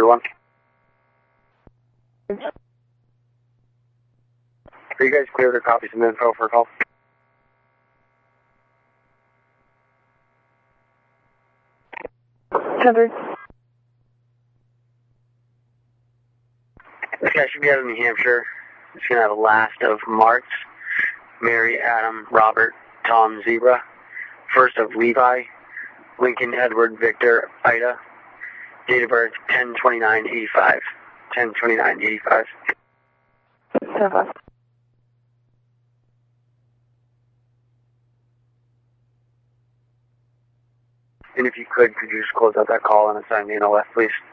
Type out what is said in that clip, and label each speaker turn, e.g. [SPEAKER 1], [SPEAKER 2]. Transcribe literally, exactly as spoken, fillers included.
[SPEAKER 1] one. Are you guys clear to copy some info for a call?
[SPEAKER 2] Covered.
[SPEAKER 1] This guy should be out of New Hampshire. It's going to have a last of Marks, Mary, Adam, Robert, Tom, Zebra, first of Levi, Lincoln, Edward, Victor, Ida, date of birth ten twenty-nine eighty-five. ten twenty-nine eighty-five.
[SPEAKER 2] Seven.
[SPEAKER 1] And if you could, could you just close out that call and assign me an O F, please?